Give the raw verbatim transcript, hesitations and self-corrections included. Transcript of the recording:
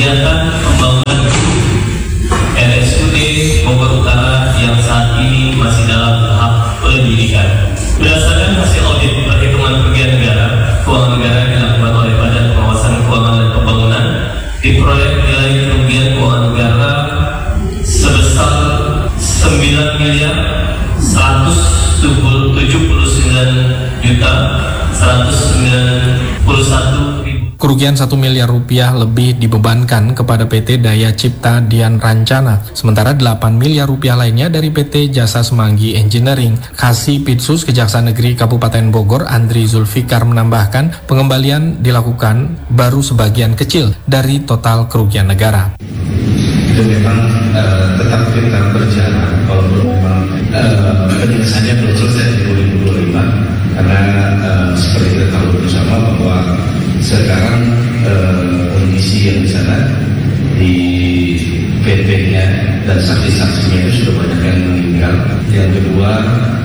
kegiatan pembangunan R S U D Bogor Utara yang saat ini masih dalam tahap penyelidikan. Berdasarkan hasil audit perhitungan kerugian negara, keuangan negara yang dilakukan oleh Badan Pengawasan Keuangan dan Pembangunan di proyek nilai kerugian keuangan negara sebesar sembilan miliar seratus tujuh puluh sembilan juta seratus sembilan puluh satu ribu. Kerugian satu miliar rupiah lebih dibebankan kepada P T Daya Cipta Dian Rancana, sementara delapan miliar rupiah lainnya dari P T Jasa Semanggi Engineering. Kasipitsus Kejaksaan Negeri Kabupaten Bogor, Andri Zulfikar, menambahkan pengembalian dilakukan baru sebagian kecil dari total kerugian negara. Itu memang uh, tetap kita berjalan, walaupun memang uh, penyelesaiannya belum selesai di dua ribu dua puluh lima, karena uh, seperti kita tahu bersama bahwa sekarang uh, kondisi yang di sana di P T-nya dan saksi-saksinya itu sudah banyak yang meninggal. Yang kedua,